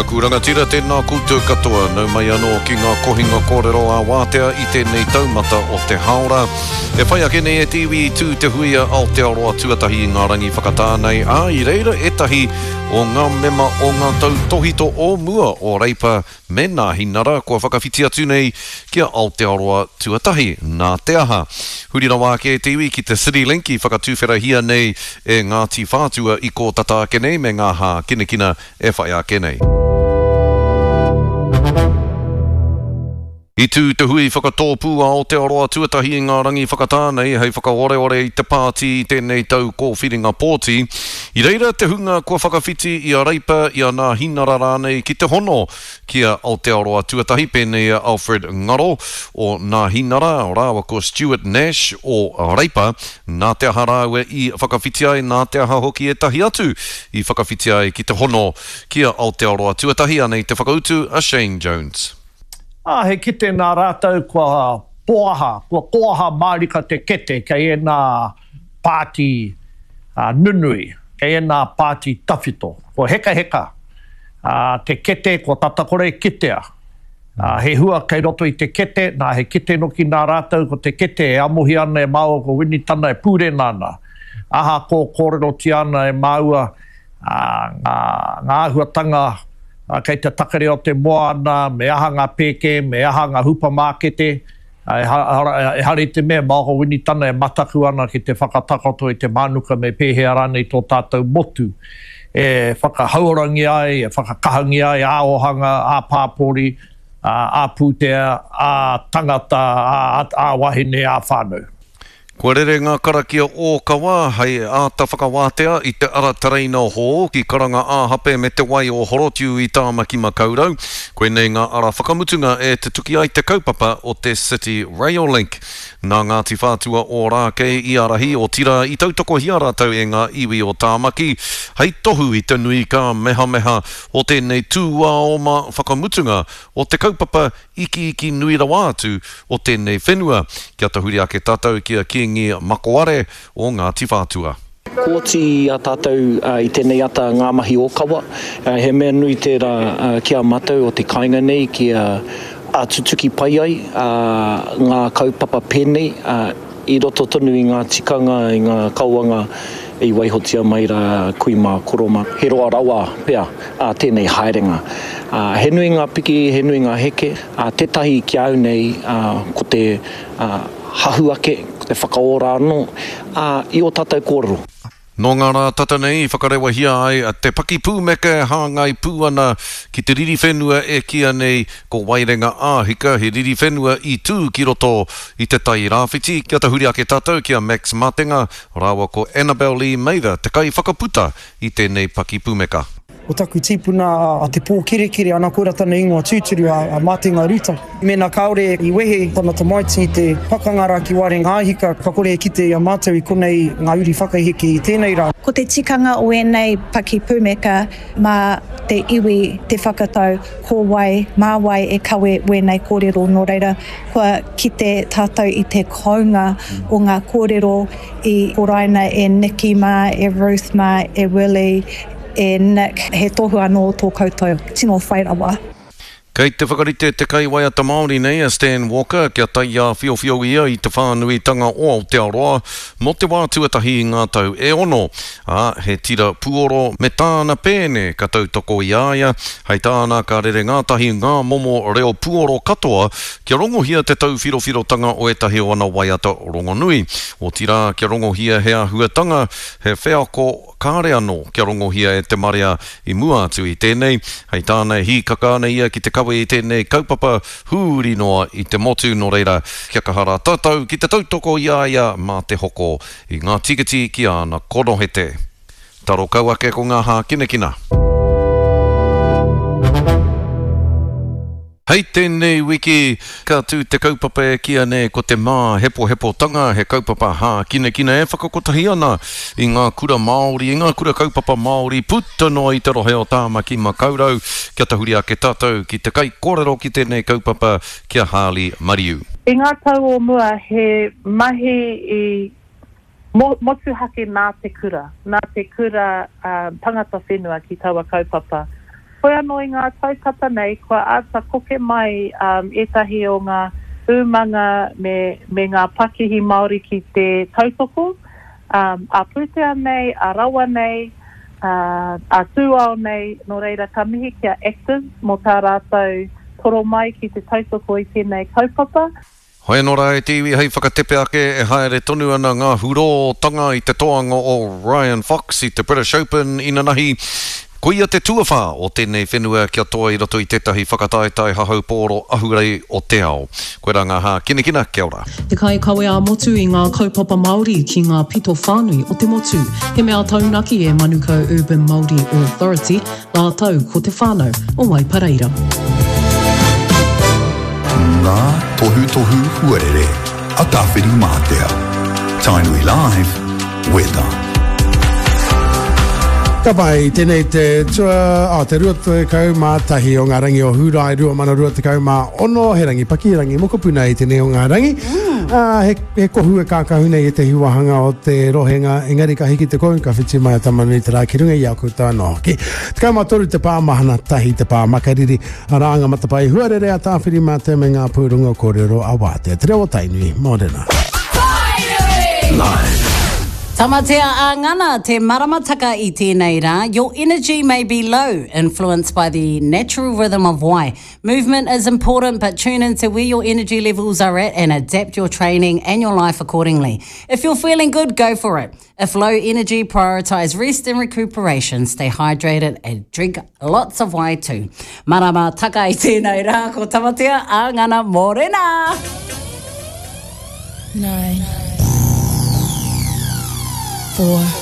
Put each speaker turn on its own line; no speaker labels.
Kia kurangatira tēnā koutou katoa, nau mai anō ki ngā kohinga kōrero a wātea I tēnei taumata o te haora. E whai ake nei e tiwi tū te huia Aotearoa tuatahi I ngā rangi whakatānei, I reira etahi o ngā mema o ngā tau tohito o mua o reipa me nā hinara kua whakawhiti atu nei kia Aotearoa tuatahi nā te aha. Hurira wā ke tiwi ki te City Link I whakatūwhera hia nei e Ngāti Whātua I ko tata ake nei me ngā hā kinekina e whai ake nei. I tū te hui whakatōpū a Aotearoa tuatahi I ngā rangi whakatānei hei whakaore-ore I te pāti I tēnei tau kōwhiringa pōti. I reira te hunga kua whakawhiti I a reipa I a nā hinara rānei ki te hono kia Aotearoa tuatahi pēnei Alfred Ngaro o nā hinara o rāwa ko Stuart Nash o reipa nā te aha rāwe I whakawhiti ai nā te aha hoki e tahi atu I whakawhiti ai ki te hono kia Aotearoa tuatahi anei te whakautu a Shane Jones.
He kite nā rātau kua poaha mārika te kete kei e nā pāti nunui, kei e nā pāti tawhito, ko heka. Te kete ko tatakore kitea. He hua kei roto I te kete, nā he kite noki nā rātau ko te kete e amohi ana e māua ko winitana e pūre nāna. Aha ko kōrero ti ana e māua ngā ahuatanga kei te takare o te moana, me aha ngā pēke, me aha ngā hupa mākete, e hari te mea māho winitana e mataku ana ki te whakatakato I te mānuka me pēhea rānei tō tātou motu. E whakahaurangi ai, e whakakahangi ai, a ohanga, a pāpori, a pūtea, a tangata, a wahine, a whānau.
Kua rere ngā karakia o kawa hei āta whakawātea I te ara tareina hō ki karanga āhape me te wai o horotiu I tāmaki makaurau. Koe nei ngā ara whakamutunga e te tuki ai te kaupapa o te City Rail Link. Nā Ngāti Whātua o Rākei I arahi o tira I tautoko hiara tau e ngā iwi o tāmaki. Hei tohu I te nui ka meha o tēnei tūā o ma whakamutunga o te kaupapa iki nui rawa atu o tēnei whenua. Kia tahuri ake tātou kia kiengi makoare o Ngāti Whātua.
Kōti a tātou I tēnei ata ngā mahi o kawa. He mea nui tērā kia matau o te kāinga nei kia a tutuki pai ai ngā kaupapa pēnei I roto tonu I ngā tikanga I ngā kauanga I waihotia mai ra kui mā koroma. He roa rawa pea tēnei haerenga. He nui ngā piki, he nui ngā heke. Tētahi ki au nei ko te hahu ake, ko te whakaora anō I o tātou kōrero.
No ngā rā tata nei, whakarewa hia ai, te paki pūmeka hāngai pūana ki te riri whenua e kia nei ko wairenga āhika, he riri whenua I tū ki roto I te tai rāwhiti. Kia tahuri ake tātou kia Max Matenga, rāwa ko Annabelle Lee Mather, te kai whakaputa I tēnei paki pūmeka.
O taku tīpuna a te pō kere ana kora tana ingoa tūturu a Matenga Ruta. Mēnā kaore I wehe tana tamaiti te pakangara ki Wairenga āhika, ka kore ki te mātou I konei ngā uri whakaheke I tēnei rā.
Ko te tikanga o enei paki pūmeka mā te iwi te whakatau ko wai, mā wai e kawe wenei kōrero nō reira. Kua ki te tātou I te kaunga o ngā kōrero I Koraina e Nikki mā, e Ruth mā, e Willie, e Nick, he tohu anō tō koutou, tino whai rawa.
Kei te whakarite te kai waiata Māori nei a Stan Walker kia tai a whiowhio ia I te whānuitanga o Aotearoa mo te wā tuatahi I ngā tau e ono. He tira puoro me tāna pēne ka tautoko I aia, hei tāna ka rere ngātahi ngā momo reo puoro katoa kia rongohia te tau whirowhirotanga o etahi o ana waiata rongonui. O tira kia rongohia hea huatanga, he wheako kāre anō kia rongohia e te marea I mua atu I tēnei, hei tāna hi kakāne ia ki te kawe I tēnei kaupapa hūri noa I te motu no reira kia kahara tātou ki te tautoko I aia mā te hoko I ngā tikiti ki ana korohete. Taro kau ake ko ngā hā kinekina. Hei tēnei wiki, ka tū te kaupapa e kia nei ko te mā hepo tanga, he kaupapa hā kina e whakakotahi ana I ngā kura Māori, I ngā kura kaupapa Māori, puta noa I te rohe o tāmaki makaurau, kia tahuri ake tātou ki te kai kōrero ki tēnei kaupapa kia Harley Mariu.
I ngā tau o mua he mahi I motu hake nā te kura tangata whenua ki taua kaupapa. Koe anō i ngā taukata nei, kua ata koke mai etahi o ngā umanga me ngā pakihi Māori ki te tautoko, a Pūtea nei, a Rawa nei, a Tūao nei, no reira ka mihi kia active mo tā rātou toro mai ki te tautoko i tēnei kaupapa.
Hoi anō rā e tiwi hei whakatepe ake e haere tonu ana ngā huro tanga i te toanga o Ryan Fox i te British Open ina nahi. Ko ia te tuawha o tēnei whenua kia toa i roto i tētahi whakataetai hahau pōro ahurei o te ao. Koe rā ngā hā kina, kia ora.
Te kai kawe a motu i ngā kaupapa Māori ki ngā pito whānui o te motu. He mea taunaki e Manukau Urban Māori Authority, la tau ko te whānau o Waipareira.
Ngā tohu huarere, a tāwhiri mātea. Tainui Live, weather.
Ka pai, tēnei te tua, te rua te kau mā tahi o ngā rangi o Hurai, rua mana rua te kau mā ono, he rangi paki, rangi mokopuna i tēnei o ngā rangi. He kohu e kākahu nei e te hiwahanga o te rohenga, engari ka hiki te kohu, ka whiti mai a tamanu i te rā ki runga i aku tā no. Te kau mā toru te pā mahana tahi, te pā makariri, a rāanga matapai huarere a tāwhiri mā te me ngā pūrunga kōrero a wātea. Te reo tainui, mōrena.
Live.
Tamatea a ngana te maramataka i tēnei rā. Your energy may be low, influenced by the natural rhythm of wai. Movement is important, but tune into where your energy levels are at and adapt your training and your life accordingly. If you're feeling good, go for it. If low energy, prioritise rest and recuperation. Stay hydrated and drink lots of wai too. Maramataka i tēnei rā, ko tamatea a ngana mōrena.
9, 4